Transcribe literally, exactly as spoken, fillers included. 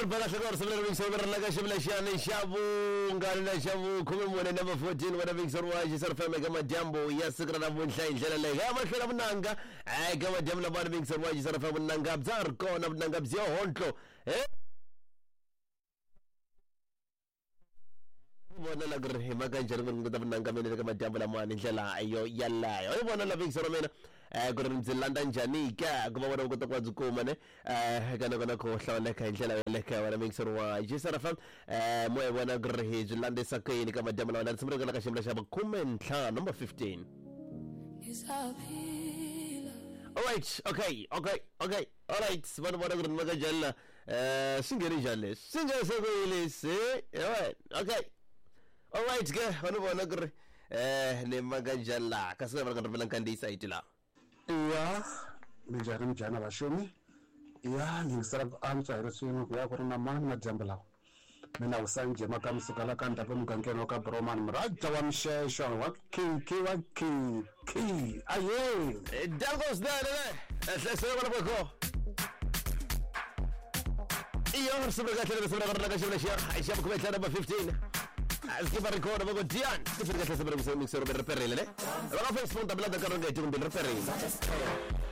Bala Shagor, Seven Weeks over Lagashan, Shabu, Galina Shabu, Kumu, number fourteen, whatever weeks or why, Sir Famagama Jambo, yes, Sakra Moonshine, Jelly, Nanga, I go a Jamla Barbings or why, Sir Famananga, Zar, Con of Nangabzio, Honto, eh? Wana la gre magan jargon da nan gamen da kama jambala man jala ayo yalla ay wana la big soromena eh gurin zilanda njani ka kuma wana ko takwa zuko mane eh kana kana ko hlawle ka jala le ka wana big sorwa jisara fam eh mo wana gre zilanda sakai ni kama jambala wana simra kala ka shimla shaba kumentla number fifteen. All right, okay, okay, okay. All right, wana wana gurin magan jalla eh singeri jalle singeri sakai se all right, okay. All right, ke ano ba nagre eh ni magajala kasi naman kan bilang kandi sa itila. Iya, bijarim jana bashomi. Iya, ngisarap am sa irosuno kuya ko na man na jambala. Mina usanje makam sukala kan tapo mkankeno ka broman mraja wa mshesho wa ki ki wa ki ki. Aye. Dagos na na. Let's go na ko. Iyo sabra ka tele sabra ka ka shibla shia. Aisha ko betla number fifteen. Así para recordar un poco Tian, que se que se para que se mixer per perrile, ¿eh? Allora Facebook tabla da carro che un per perrile.